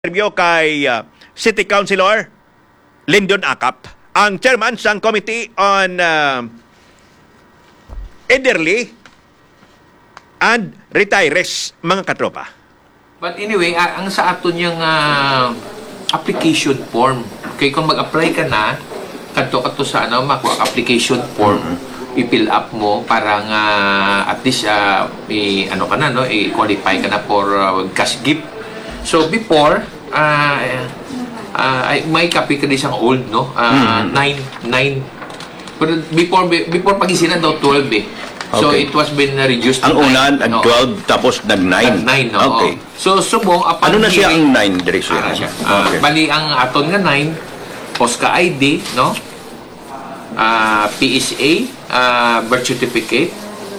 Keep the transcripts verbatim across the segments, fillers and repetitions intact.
Interview kay uh, City Councilor Lyndon Acap, ang chairman sang Committee on uh, Elderly and Retirees, mga katropa. But anyway, uh, ang sa aton yung uh, application form, kaya kung mag-apply ka na, kanto ka to sa ano, makuha application form, mm-hmm. i-fill up mo para nga at least uh, i, ano ka na, no, i-qualify ka na for uh, cash gift. So before, uh, uh, ay, may copy ka din siyang old, no? Uh, mm-hmm. nine, nine. Pero before, before pag-isinan daw twelve eh. So okay. It was been uh, reduced to ang nine. Ang una, no? twelve, tapos nag-nine. nine, no? Okay. So, subong, upon ano na siya hearing, ang nine, direksyon? Ah, siya. Uh, okay. Bali, ang aton nga nine, POSCA I D, no? Uh, P S A, uh, birth certificate,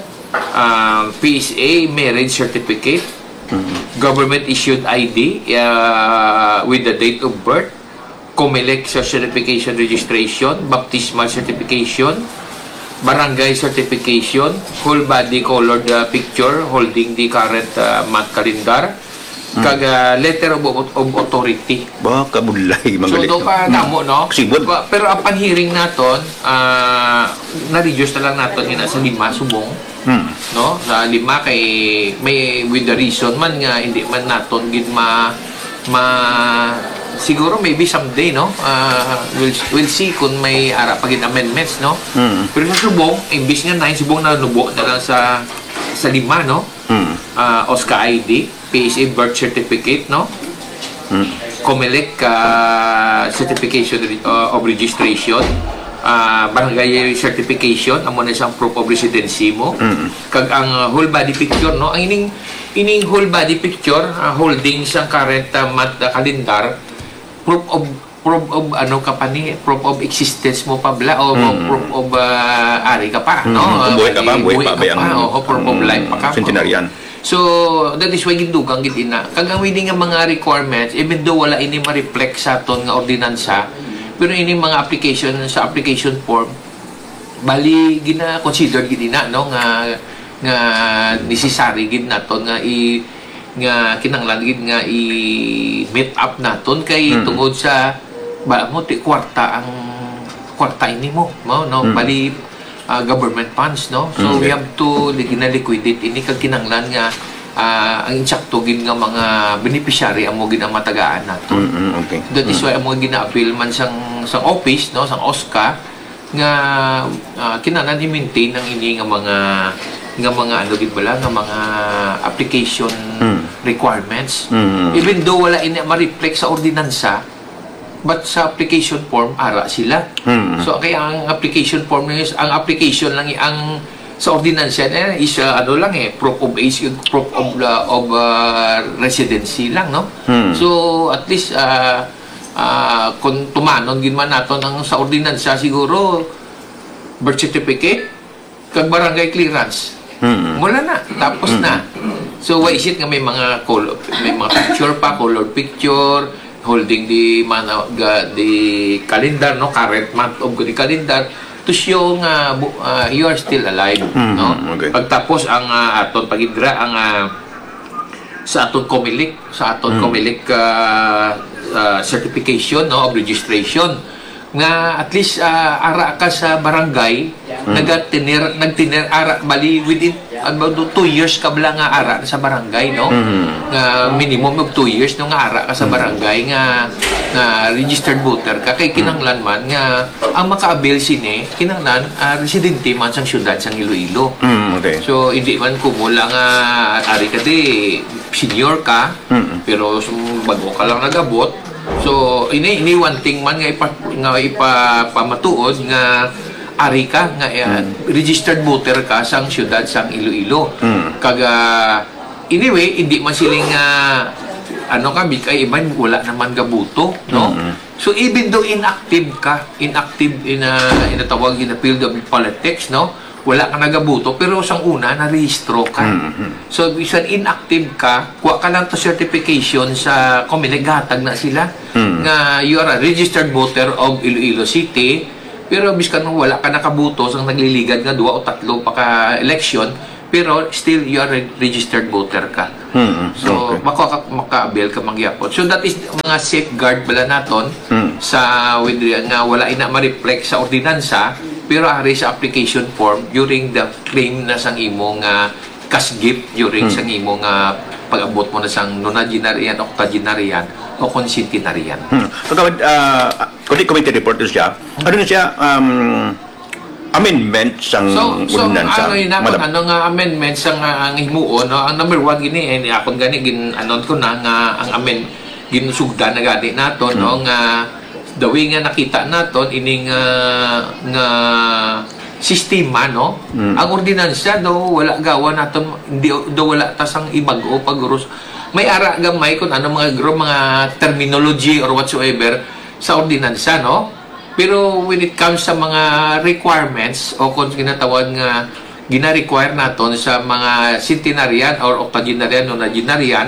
uh, P S A, marriage certificate, mm-hmm. government-issued I D uh, with the date of birth, COMELEC certification registration, baptismal certification, barangay certification, whole body colored uh, picture holding the current uh, month calendar, mm. kag uh, letter of, of authority. Ba, kabulay. So, doon pa damo, no? Sibod. Pero ang panhearing naton, uh, na-reduce na lang naton yun sa lima, subong. Hmm. No? Sa lima kay may with the reason man nga hindi man naton gid ma ma siguro maybe someday, no, uh, we'll, we'll see kung may ara pagin amendments, no. Hmm. Pero sa subong imbis nga nine, subong na nubo na lang sa sa lima, no. Hmm. uh, OSCA I D, P S A birth certificate, no. Hmm. COMELEC uh, certification uh, of registration, uh, barangay certification, amo na isang proof of residency mo. Mm-hmm. Kag ang uh, whole body picture, no, ang ining ining whole body picture uh, holding sa current uh, month uh, calendar, proof of proof of ano ka pa ni, proof of existence mo pa bla o mm-hmm. proof of uh, ari ka pa, mm-hmm. no, uh, buhay ka pa, buhay pa ba ang o proof of life pa ka, centenarian. So, that is why gindugang gid ina. Kag ang winning nga mga requirements, even though wala ini ma-reflect sa aton nga ordinansa, pero ini mga application sa application form, bali gina consider gid ina, no, nga nga necessary gid naton nga i nga kinahanglan gid nga i meet up naton kay hmm. tungod sa ba mo ti kwarta ang kwarta ini mo, mo no, hmm. bali Uh, government funds, no? So, okay. We have to gina-liquidate ini kag kinahanglan nga uh, ang insakto gid nga mga beneficiary amo gid ang matagaan nato. Mm-hmm. Okay. That is why amo gina-appeal man sang sang office, no, sang OSCA nga uh, kinahanglan i-maintain ang ini nga mga nga mga ano gid bala nga mga application mm. requirements. Mm-hmm. Even though wala ini ma-reflect sa ordinansa, but sa application form ara sila. Hmm. So kaya ang application form is ang application lang ang sa ordinance eh, is uh, ano lang eh proof of age, proof of uh, of uh, residency lang, no. Hmm. So at least uh, uh, kung tumanon gid man naton ang sa ordinance siguro birth certificate kag barangay clearance. Hmm. Mula na tapos hmm. na. So why is it nga may mga color, may mga picture pa, color picture holding the man uh, the calendar, no, current month of the calendar to show nga uh, you are still alive, mm-hmm. no. Okay. Pagtapos ang uh, aton pagidra ang uh, sa aton COMELEC sa aton mm-hmm. COMELEC uh, uh, certification, no, of registration nga at least uh, ara ka sa barangay, mm-hmm. nagtinir nagtinir ara bali within about two years ka bala nga ara sa barangay, no, mm-hmm. nga minimum of two years no nga ara ka sa barangay nga nga registered voter ka kay kinahanglan man nga ang maka-avail sini kinahanglan uh, residente man sang syudad sang Iloilo. Mm-hmm. Okay. So hindi man kumula nga ari ka di senior ka, mm-hmm. pero bago ka lang nagabot. So ini ini one thing man nga ipa nga ipapamatuod nga ari ka nga uh, mm. registered voter ka sang syudad sang Iloilo. Mm. Kaga anyway hindi man siling uh, ano ka bikay iban wala naman gabuto, no. Mm-hmm. So even though inactive ka, inactive in a in a tawag in the field of politics, no, wala ka nagabuto pero sang una na rehistro ka. Mm-hmm. So bisan inactive ka, kuha ka lang to certification sa COMELEC, gatag na sila mm-hmm. nga you are a registered voter of Iloilo City. Pero biskan wala ka nakabuto sang nagliligad nga duwa o tatlo pa ka election, pero still you are a registered voter ka. Mm, So, okay. maka maka-avail ka magyapon. So, that is mga safeguard bala naton Mm. sa with nga wala ina ma-reflect sa ordinansa pero ari sa application form during the claim na sang imong uh, cash gift during Mm. sang imong uh, pag-abot mo na sang nonagenarian, octogenarian o concentenarian. Hmm. Kagawad, uh, kundi committee report na siya, ano na siya, um, amendment sang So, so ordinansa. ano yun naman, Madam. ano nga amendments ang uh, ang himuon, no? Ang number one gini, eh, akong gani, gin, anon ko na nga ang amend, ginusugda na gani nato, no? Nga, the way nga nakita naton, ining uh, nga sistema, no? Mm. Ang ordinansya, do wala gawa naton, hindi, do wala tasang ibag-o pagurus. May ara gamay kung ano mga gro, mga terminology or whatsoever sa ordinansya, no? Pero when it comes sa mga requirements o kung ginatawag nga gina-require naton sa mga centenarian or octogenarian o nonagenarian,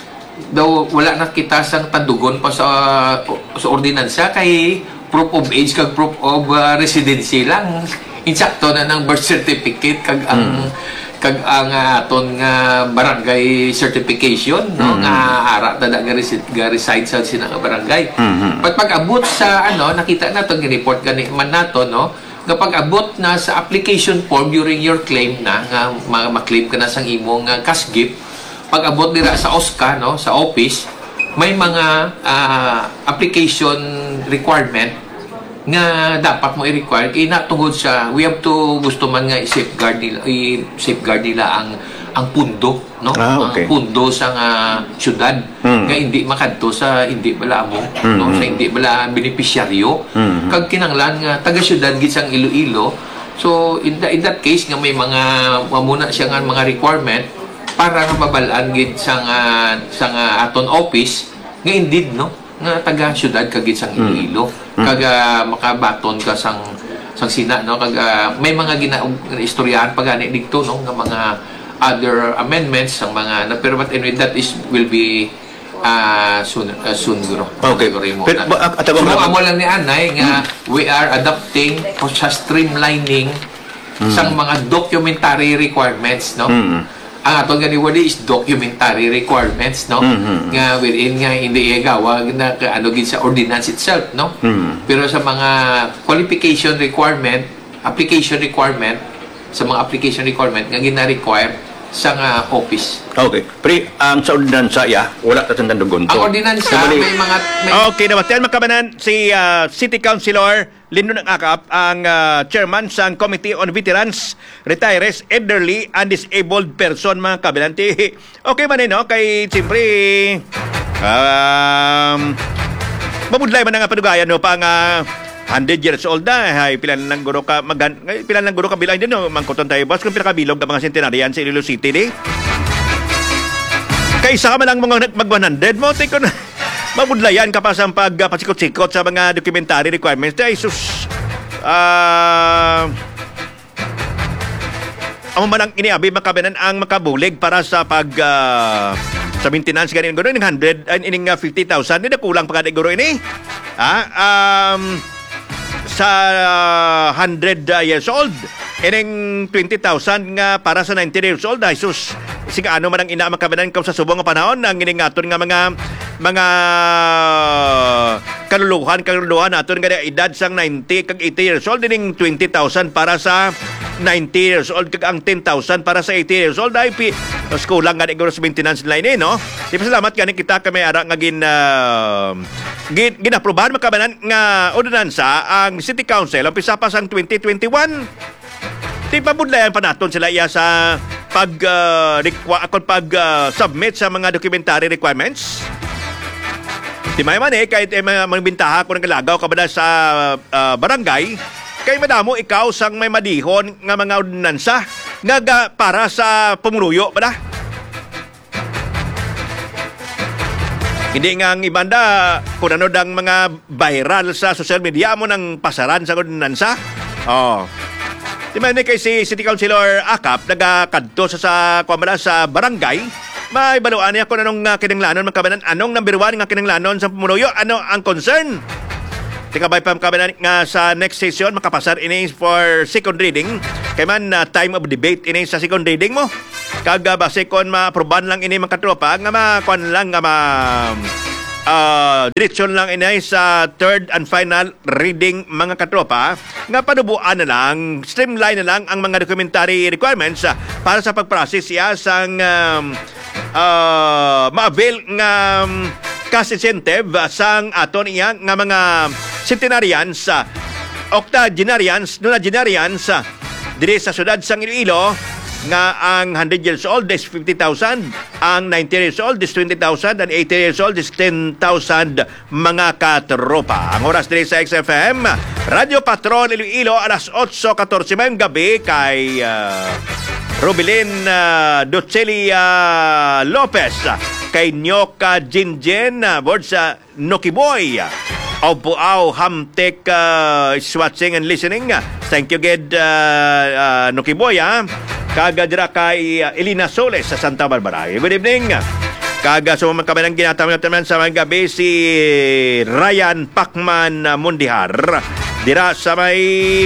daw wala na kita sang tandugon pa sa sa ordinansya kay proof of age kag proof of uh, residency lang. Insakto na ng birth certificate kag ang kag ang uh, aton nga barangay certification, no, Mm. nga ara tada nga reside, nga reside sa sina nga barangay. Mhm. Pag pag-abot sa ano, nakita nato gi-report gani man nato, no, nga pag-abot na sa application form during your claim na nga ma- ma-claim ka na sang imong uh, cash gift, pag-abot dira sa O S C A, no, sa office, may mga ah, application requirement nga dapat mo i-require kay natungod sa we have to gusto man nga i-safeguard nila i-safeguard nila ang ang pundo, no, Ah, okay. ang pundo sa nga syudad Mm. nga hindi makadto sa hindi bala mo, Mm, no, mm. sa hindi bala beneficiaryo Mm. kag kinanglan nga taga syudad gid sang Iloilo. So in, the, in that case nga may mga mamuna siya nga mga requirement para nga mabalaan gid sa nga sa nga aton office nga indeed, no, nga taga syudad kagid sang Iloilo. Mm. Kag uh, makabaton ka sang sang sina, no, kag uh, may mga gina istoryahan pa gani dito, no, nga mga other amendments sang mga na pero but anyway that is will be uh, soon uh, soon guro. Okay. Siguro mo Pero, na. ba- at- at- So, at- amo lang ni Anay nga we are adapting o sa streamlining sang mga documentary requirements, no. Mm. Ang atong gani word is documentary requirements, no, Mhm. nga within nga hindi igawa na ka- ano gid sa ordinance itself, no. Mm. Pero sa mga qualification requirement, application requirement, sa mga application requirement nga gina-require sa nga office. Okay. Pero ang sa ordinansa, ya, wala ta tandugon to. Ang ordinansa Sabali- may mga may, Okay, nabatian makabanan si ah, City Councilor Lindo ng Akap, ang ah, chairman sa Committee on Veterans, Retirees, Elderly, and Disabled Person, mga kabilanti. Okay man eh, no? Kay, siyempre, um, mabudlay man nga panugayan, no? Pang ah, one hundred years old na, ay pilan lang guro ka, magan, ay, pilan lang guro ka bilang din, no? Mangkuton tayo, boss, kung pinakabilog ng mga centenarian sa Iloilo City, di? Kaysa ka man lang mga mag one hundred mo, take ko na. Mabudlayan ka pa sa pagpasikot-sikot sa mga documentary requirements. Ay, sus. Ah... Amo man ang iniabi makabanan ang makabulig para sa pag ah, sa maintenance ganin guro ning one hundred and ining uh, fifty thousand ni kulang pa kada guro ini. Ah, um, sa uh, one hundred uh, years old ining twenty thousand nga para sa ninety years old. Ay sus. Siga ano man ang ina makabanan kaw sa subong nga panahon ang iningaton nga mga mga kaluluhan kaluluhan naton nga edad sang ninety kag eighty years old ining twenty thousand para sa ninety years old kag ang ten thousand para sa eighty years old ay pi mas kulang nga siguro sa maintenance line eh, no. Di pa salamat gani kita kami ara nga gin uh, gin ginaprobahan makabanan nga ordinansa ang City Council umpisa pa sang twenty twenty-one. Di pa budlayan pa naton sila iya sa pag uh, requ- pag uh, submit sa mga documentary requirements. Di may man eh, kahit eh, mga bintaha kung nagalagaw ka ba na sa uh, barangay, kay madamo ikaw sang may madihon nga mga ordinansa nga ga, para sa pumunuyo ba na? Hindi nga ang ibanda kung ano dang mga viral sa social media mo ng pasaran sa ordinansa. Oh. Di man eh, kay si City Councilor Akap nagakadto sa sa kumala sa barangay. May baluan niya kung anong uh, kinanglanon makabanan, anong number one nga kinanglanon sa pumunuyo, ano ang concern. Tikabay pa makabanan nga sa next session makapasar ini for second reading. Kaya man uh, time of debate ini sa second reading mo. Kag uh, base kon maaproban lang ini mga katropa, nga makuan lang nga ma uh, direksyon lang inay sa third and final reading mga katropa, nga panubuan na lang, streamline na lang ang mga documentary requirements uh, para sa pag-process siya sang um, uh, ma-avail nga um, cash incentive uh, sang aton iya nga mga centenarians, uh, octogenarians, nonagenarians uh, diri sa syudad sang Iloilo, nga ang one hundred years old is fifty thousand, ang ninety years old is twenty thousand, and eighty years old is ten thousand mga katropa. Ang oras diri sa X F M, Radio Patrol Iloilo, alas eight fourteen mayong gabi kay uh, Rubilin uh, Doceli uh, Lopez, kay Nyoka Jinjen, uh, board sa Nokiboy, Aupuaw Hamtek uh, is watching and listening. Thank you, Ged uh, uh, Nokiboy, ha? Kaga dira kay uh, Elina Soles sa Santa Barbara. Good evening. Kaga sa mga kabanang ginatama-taman sa mga gabi si Ryan Pacman uh, Mundihar. Dira sa may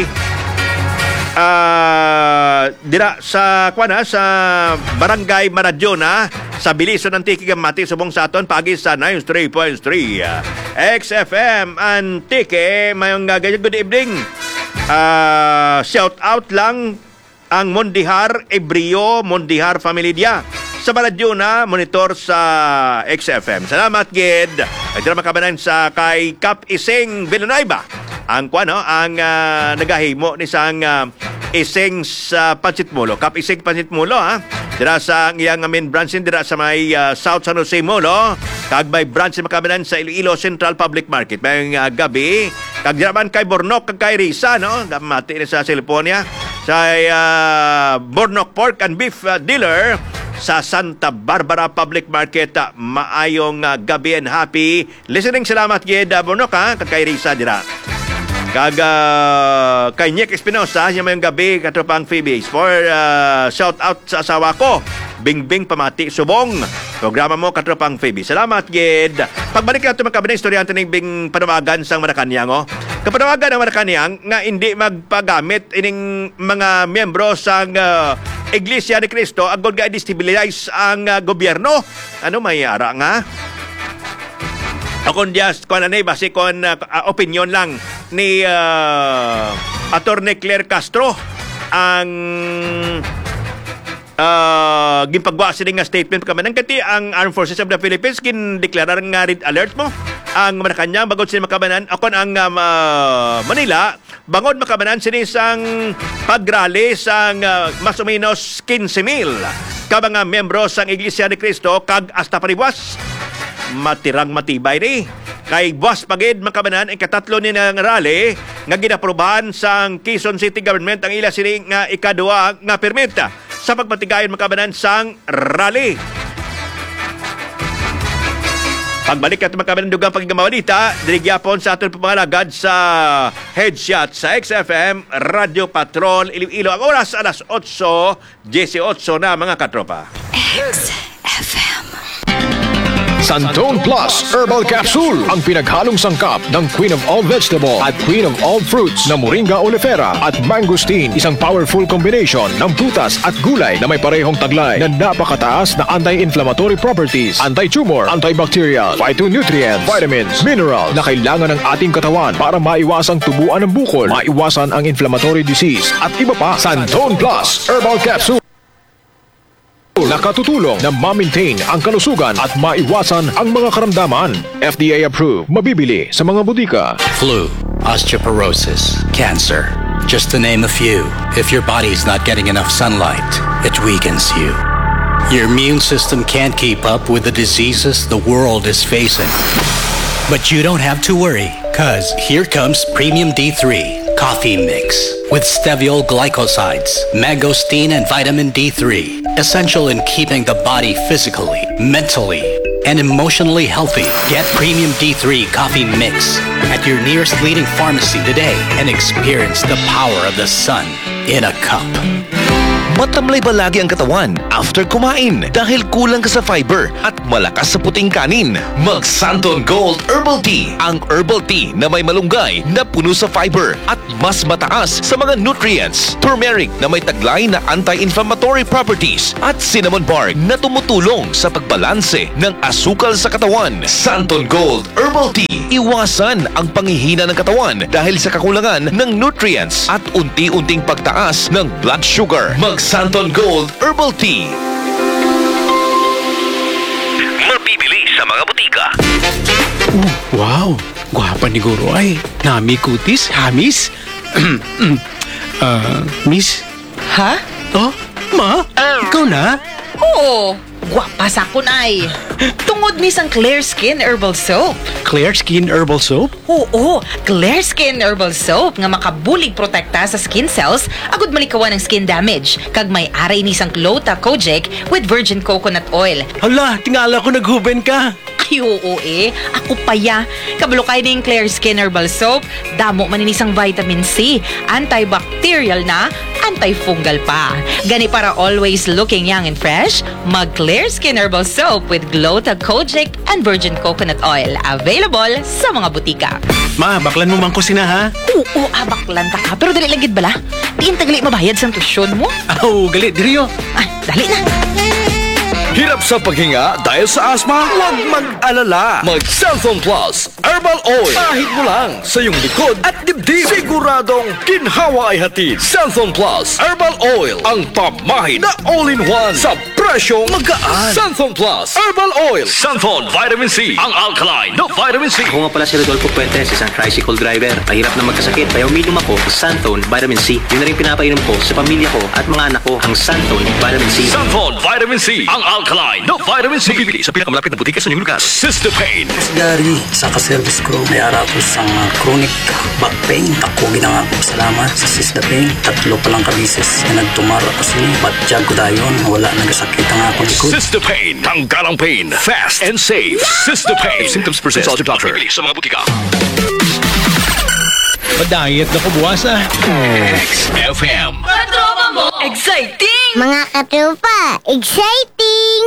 uh, dira sa kuana sa Barangay Maradjona sa Biliso ng Tiki Gamati subong sa aton pagi sa ninety-three point three X F M Antique. Mayong gagawin. Good evening. Uh, shout out lang ang Mondihar Ebrio Mondihar Family dia sa Maradjona, monitor sa X F M. Salamat, Gid. Ay tira makabanan sa kay Kap Ising Villanueva. Ang kuano, ang uh, nagahimo ni sang uh, Ising sa Pansit Molo. Kap Ising Pansit Molo, ha? Dira sa iyang main branch dira sa may uh, South San Jose Molo. Kag may branch makabanan sa Iloilo Central Public Market. May uh, gabi. Kag dira man kay Bornok kag kay Risa, no? Gamati ni sa California. Sa uh, Bornok Pork and Beef uh, Dealer sa Santa Barbara Public Market. Uh, maayong uh, gabi and happy listening. Salamat, Gid uh, Bornok, ha? Kag kay Risa dira. Kag uh, kay Nick Espinosa, siya mayong gabi, katropang Phoebe. For uh, shout out sa asawa ko, Bingbing Pamati Subong. Programa mo, katropang Phoebe. Salamat, Gid. Pagbalik na ito magkabinay, istoryante ng Bing panawagan sang Malacanang. Oh. Kapanawagan ng Malacanang nga hindi magpagamit ining mga miyembro sang uh, Iglesia ni Cristo agad nga i-destabilize ang uh, gobyerno. Ano may ara nga? Akong just, kung ano na, base kung uh, opinion lang ni uh, Attorney Claire Castro, ang uh, gimpagwa sila nga statement kamanan kati ang Armed Forces of the Philippines kin-deklarar nga red alert mo ang Malacanang bagod sila makabanan akon ang uh, Manila bangod makabanan sila sang pagrally sang uh, mas o menos fifteen mil ka mga membro sang Iglesia ni Cristo kag hasta pariwas matirang matibay ni kay Boss Pagid makabanan ang katatlo ni ng rally nga ginaprobahan sang Quezon City Government ang ila sini nga ikadua nga permit sa pagmatigayon makabanan sang rally. Pagbalik at makabanan dugang pagigamawanita, dirigyapon sa aton pamangalagad sa Headshot sa X F M Radio Patrol Iloilo. Ang oras alas eight eighteen na mga katropa. X F M. Santone Plus Herbal Capsule, ang pinaghalong sangkap ng Queen of All Vegetable at Queen of All Fruits na Moringa oleifera at mangosteen, isang powerful combination ng prutas at gulay na may parehong taglay na napakataas na anti-inflammatory properties, anti-tumor, antibacterial, phytonutrients, vitamins, mineral na kailangan ng ating katawan para maiwasang tubuan ng bukol, maiwasan ang inflammatory disease at iba pa. Santone Plus Herbal Capsule nakatutulong na ma-maintain ang kalusugan at maiwasan ang mga karamdaman. F D A approved. Mabibili sa mga butika. Flu, osteoporosis, cancer. Just to name a few. If your body's not getting enough sunlight, it weakens you. Your immune system can't keep up with the diseases the world is facing. But you don't have to worry, cause here comes Premium D three Coffee Mix with steviol glycosides, mangosteen, and vitamin D three. Essential in keeping the body physically, mentally, and emotionally healthy. Get Premium D three Coffee Mix at your nearest leading pharmacy today and experience the power of the sun in a cup. Matamlay ba lagi ang katawan after kumain dahil kulang ka sa fiber at malakas sa puting kanin? Mag Santon Gold Herbal Tea. Ang herbal tea na may malunggay na puno sa fiber at mas mataas sa mga nutrients. Turmeric na may taglay na anti-inflammatory properties at cinnamon bark na tumutulong sa pagbalanse ng asukal sa katawan. Santon Gold Herbal Tea. Iwasan ang panghihina ng katawan dahil sa kakulangan ng nutrients at unti-unting pagtaas ng blood sugar. Mag Santon Gold Herbal Tea. Mabibili sa mga butika. Wow! Gwapa ni Guro ay. Nami kutis, hamis. Ah, miss? Ha? Oh, ma? Ikaw na? Oo, gwapa sa kunay. Tungod mis ang Clear Skin Herbal Soap. Clear Skin Herbal Soap? Oo, Clear Skin Herbal Soap nga makabulig protekta sa skin cells agud malikawan ng skin damage kag may aray ni sang Glota Kojic with virgin coconut oil. Hala, tingala ko naghuben ka. Ay, oo eh. Ako pa ya. Kabalo kay ning Clear Skin Herbal Soap. Damo maninisang vitamin C. Antibacterial na. Antifungal pa. Gani para always looking young and fresh, mag Clear Skin Herbal Soap with Glota Kojic and virgin coconut oil. Available sa mga butika. Ma, baklan mo man ko sina ha? Oo, abaklan ta ka. Pero dali lang gid bala. Diin tagali mabayad sa tusyon mo. Aw, gali, diriyo. Ay, dali na. Hirap sa paghinga dahil sa asma? Huwag mag-alala. Mag Cellphone Plus Herbal Oil. Kahit mo lang sa iyong likod at dibdib. Siguradong ginhawa ay hatid. Cellphone Plus Herbal Oil. Ang pamahid na all-in-one sa presyong magaan. Cellphone Plus Herbal Oil. Cellphone Vitamin C. Ang alkaline na vitamin C. Ako nga pala si Rodolfo Puentes, isang tricycle driver. Mahirap na magkasakit, kaya uminom ako ng Santon Vitamin C. Yun na rin pinapainom ko sa pamilya ko at mga anak ko, ang Santon Vitamin C. Santon Vitamin C. Ang alkaline na vitamin C. Bibili sa pinakamalapit na butika sa inyong lugar. Sister Pain. Gary, sa ka-service ko, may arapos ang uh, chronic back pain. Ako ginanga ko salamat sa Sister Pain. Tatlo palang kabisis na nagtumara ko sila. Batyag ko dayon, wala nagasakit ang akong likod. Sister Pain. Tanggalang pain. Fast and safe. Sister Pain. If symptoms persist, consult your doctor. Bibili sa mga butika. Madayat na ko buwas ah. X F M. Katropa mo, exciting! Mga katropa, exciting!